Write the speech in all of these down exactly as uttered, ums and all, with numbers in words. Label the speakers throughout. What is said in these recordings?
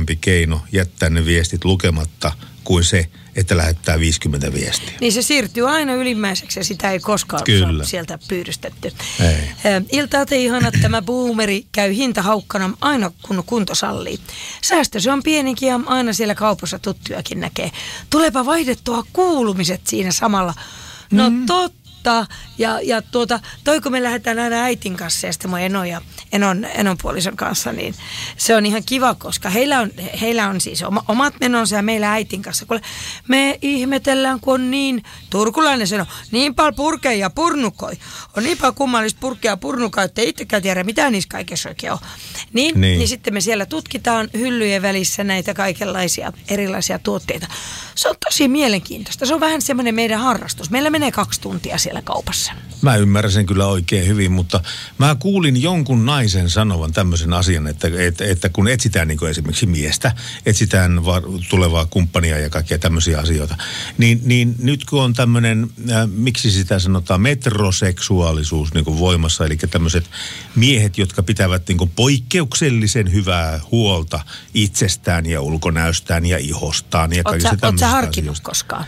Speaker 1: parempi keino jättää ne viestit lukematta kuin se, että lähettää viisikymmentä viestiä.
Speaker 2: Niin se siirtyy aina ylimmäiseksi ja sitä ei koskaan
Speaker 1: Kyllä.
Speaker 2: sieltä pyydystetty.
Speaker 1: Ei.
Speaker 2: Iltaa te ihanat, tämä boomeri käy hintahaukkana aina kun kunto sallii. Säästö se on pienikin ja aina siellä kaupassa tuttujakin näkee. Tuleepa vaihdettua kuulumiset siinä samalla. No mm. totta. Ja, ja tuota, toi kun me lähdetään aina äitin kanssa ja sitten mun eno ja enon, enon puolison kanssa, niin se on ihan kiva, koska heillä on, heillä on siis oma, omat menonsa ja meillä äitin kanssa. Kun me ihmetellään, kun on niin, turkulainen sanoo, niin paljon purkeja ja purnukoi. On niin paljon kummallista purkeja ja purnukaa, että ei itsekään tiedä, mitä niissä kaikessa oikein on. Niin, niin. niin sitten me siellä tutkitaan hyllyjen välissä näitä kaikenlaisia erilaisia tuotteita. Se on tosi mielenkiintoista. Se on vähän semmoinen meidän harrastus. Meillä menee kaksi tuntia siellä kaupassa.
Speaker 1: Mä ymmärrän sen kyllä oikein hyvin, mutta mä kuulin jonkun naisen sanovan tämmöisen asian, että, että, että kun etsitään niin kuin esimerkiksi miestä, etsitään va- tulevaa kumppania ja kaikkia tämmöisiä asioita, niin, niin nyt kun on tämmöinen, äh, miksi sitä sanotaan, metroseksuaalisuus niin kuin voimassa, eli tämmöiset miehet, jotka pitävät niin kuin poikkeuksellisen hyvää huolta itsestään ja ulkonäöstään ja ihostaan ja kaikista tämmöisistä.
Speaker 2: Oletko sä harkinnut koskaan?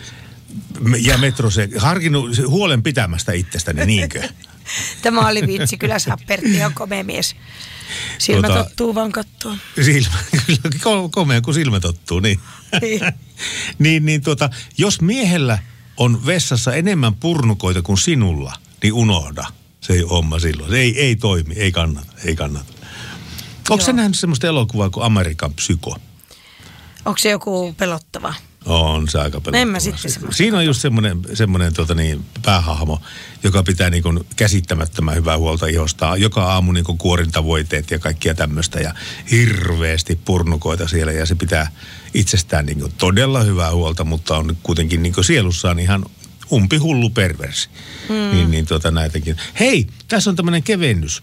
Speaker 1: Ja metrose, harkinnut huolen pitämästä itsestäni, niinkö?
Speaker 2: Tämä oli vitsi, kyllä sä Pertti on komea mies. Silmä tuota, tottuu vaan kattoa.
Speaker 1: Silmä, kyllä komea kun silmä tottuu, niin.
Speaker 2: Niin.
Speaker 1: niin, niin tuota, jos miehellä on vessassa enemmän purnukoita kuin sinulla, niin unohda. Se ei homma silloin. Se ei, ei toimi, ei kannata, ei kannata. Onko sä nähnyt semmoista elokuvaa kuin Amerikan Psyko?
Speaker 2: Onko se joku pelottava?
Speaker 1: On se aika pelottava.
Speaker 2: En mä sitten semmoista.
Speaker 1: Siinä on just semmoinen, semmoinen tota niin, päähahmo, joka pitää niin kuin käsittämättömän hyvää huolta ihostaan. Joka aamu niin kuin kuorintavoiteet ja kaikkia tämmöistä ja hirveästi purnukoita siellä. Ja se pitää itsestään niin kuin todella hyvää huolta, mutta on kuitenkin niin kuin sielussaan ihan umpihullu perversi. Mm. Niin, niin tota näitäkin. Hei, tässä on tämmöinen kevennys.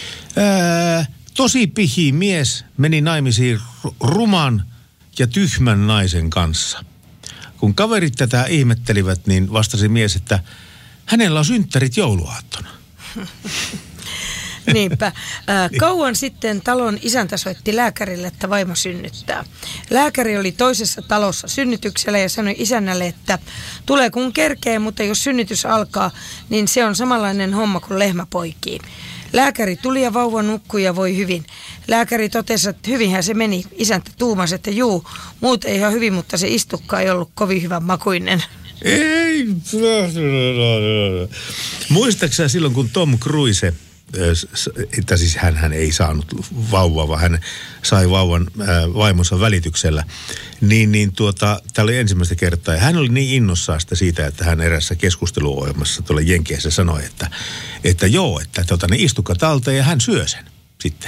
Speaker 1: Ää, tosi pihi mies meni naimisiin ruman ja tyhmän naisen kanssa. Kun kaverit tätä ihmettelivät, niin vastasi mies, että hänellä on synttärit jouluaattona.
Speaker 2: Niinpä. Kauan sitten talon isäntä soitti lääkärille, että vaimo synnyttää. Lääkäri oli toisessa talossa synnytyksellä ja sanoi isännälle, että tulee kun kerkee, mutta jos synnytys alkaa, niin se on samanlainen homma kuin lehmä poikii. Lääkäri tuli ja vauva nukkui ja voi hyvin. Lääkäri totesi, että hyvinhän se meni. Isäntä tuumasi, että juu, muut ei ihan hyvin, mutta se istukka ei ollut kovin hyvän makuinen.
Speaker 1: Ei. Muistaakseni silloin, kun Tom Cruise, että siis hän ei saanut vauvaa, vaan hän sai vauvan vaimonsa välityksellä, niin, niin tuota, tämä oli ensimmäistä kertaa. Ja hän oli niin innossaan siitä, että hän erässä keskusteluohjelmassa tuolla Jenkeissä sanoi, että, että joo, että tota, ne istukat alta ja hän syö sen sitten.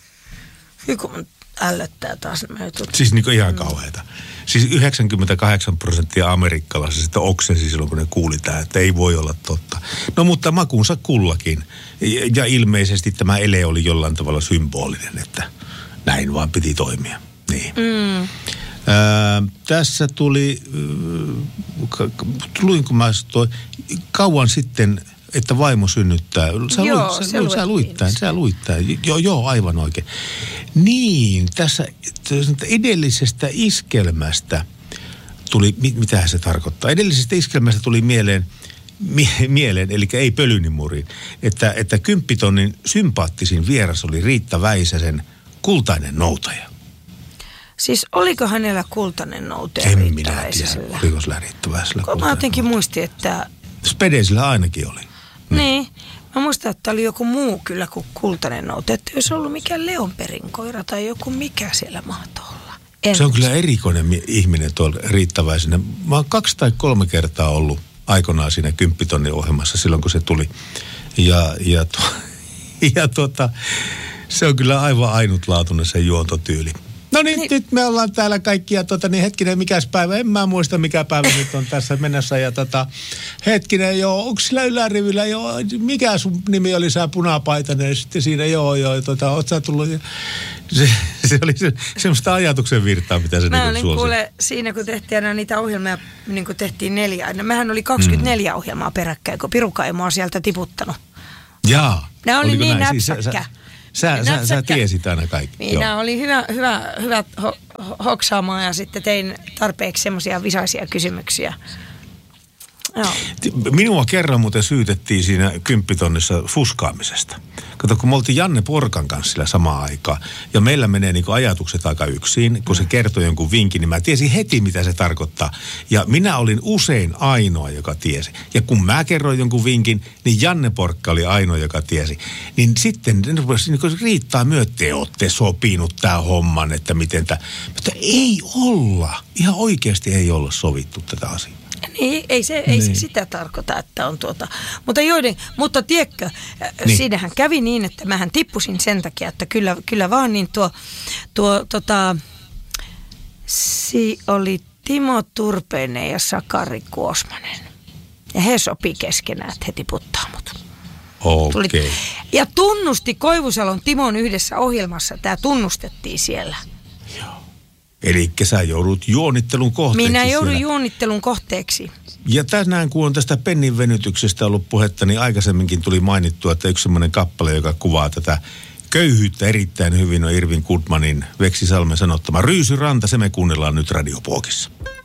Speaker 2: Kun ällöttää taas nämä jutut.
Speaker 1: Siis niin kuin ihan kauheata. Siis yhdeksänkymmentäkahdeksan prosenttia amerikkalaisista oksensi silloin, kun ne kuuli tämä, että ei voi olla totta. No mutta makuunsa kullakin. Ja, ja ilmeisesti tämä ele oli jollain tavalla symbolinen, että näin vaan piti toimia. Niin. Mm. Ää, tässä tuli, äh, luinko mä toi, kauan sitten, että vaimo synnyttää. Sä,
Speaker 2: joo,
Speaker 1: luit, sä,
Speaker 2: se
Speaker 1: luit, sä luit tämän, sä luit tämän. Joo, joo, aivan oikein. Niin, tässä edellisestä iskelmästä tuli, mitä se tarkoittaa? Edellisestä iskelmästä tuli mieleen, mie, mieleen eli ei pölynimuriin, että, että kymppitonnin sympaattisin vieras oli Riitta Väisäsen kultainen noutaja.
Speaker 2: Siis oliko hänellä kultainen noutaja?
Speaker 1: En minä tiedä, oliko sillä Riitta Väisäsellä kultainen.
Speaker 2: Mä jotenkin muistin, että...
Speaker 1: Spedesillä ainakin oli.
Speaker 2: Niin. niin. Mä muistan, että oli joku muu kyllä kuin kultainen noutaja. Että jos ollut mikään leonperinkoira tai joku mikä siellä mahtoi olla. En
Speaker 1: se on kyllä erikoinen ihminen tuolla Riitta Väisänen. Mä oon kaksi tai kolme kertaa ollut aikanaan siinä kymppitonnin ohjelmassa silloin, kun se tuli. Ja, ja, to, ja tota, se on kyllä aivan ainutlaatuinen se juontotyyli. No niin, niin, nyt me ollaan täällä kaikkia, tota, niin hetkinen, mikäs päivä, en mä muista mikä päivä nyt on tässä mennessä. Ja tota, hetkinen, joo, onko sillä ylärivillä, joo, mikä sun nimi oli, sä punapaitainen, sitten siinä, joo, joo, tota, oot sä tullut, se, se oli se, semmoista ajatuksen virtaa, mitä se
Speaker 2: mä
Speaker 1: niin
Speaker 2: olin
Speaker 1: suosi.
Speaker 2: kuule, siinä kun tehtiin aina niitä ohjelmia, niin kuin tehtiin neljä, mehän oli kaksikymmentäneljä mm. ohjelmaa peräkkäin, kun Piruka ei mua sieltä tiputtanut.
Speaker 1: Jaa.
Speaker 2: Nämä oli
Speaker 1: Oliko
Speaker 2: niin
Speaker 1: näin?
Speaker 2: näpsäkkä.
Speaker 1: Siis sä, Sä, sä, sä tiesit aina kaikki.
Speaker 2: Minä
Speaker 1: Joo.
Speaker 2: olin hyvä, hyvä, hyvä ho, ho, hoksaamaan ja sitten tein tarpeeksi semmoisia visaisia kysymyksiä. Joo.
Speaker 1: Minua kerran muuten syytettiin siinä kymppitonnissa fuskaamisesta. Kato, kun me oltiin Janne Porkan kanssa sillä samaan aikaan, ja meillä menee niin kuin ajatukset aika yksin, kun se kertoi jonkun vinkin, niin mä tiesin heti, mitä se tarkoittaa. Ja minä olin usein ainoa, joka tiesi. Ja kun mä kerroin jonkun vinkin, niin Janne Porkka oli ainoa, joka tiesi. Niin sitten ne rupesi niin riittää myötä, te ootte sopinut tämän homman, että miten tämä... Mutta ei olla. Ihan oikeasti ei olla sovittu tätä asiaa.
Speaker 2: Niin, ei se, ei niin. se sitä tarkoita, että on tuota. Mutta joiden, mutta tiedätkö, niin. Siinähän kävi niin, että mähän tippusin sen takia, että kyllä, kyllä vaan niin tuo, tuo tota, si oli Timo Turpeinen ja Sakari Kuosmanen. Ja he sopi keskenään, että he tiputtaa mut.
Speaker 1: Okei. Okay.
Speaker 2: Ja tunnusti Koivusalon Timon yhdessä ohjelmassa, tämä tunnustettiin siellä.
Speaker 1: Joo. Eli sä joudut juonittelun kohteeksi.
Speaker 2: Minä joudun
Speaker 1: siellä.
Speaker 2: juonittelun kohteeksi.
Speaker 1: Ja tänään, kun on tästä pennin venytyksestä ollut puhetta, niin aikaisemminkin tuli mainittua, että yksi semmoinen kappale, joka kuvaa tätä köyhyyttä erittäin hyvin, on Irvin Goodmanin Veksi Salmen sanottama Ryysyranta. Se me kuunnellaan nyt Radio Puokissa.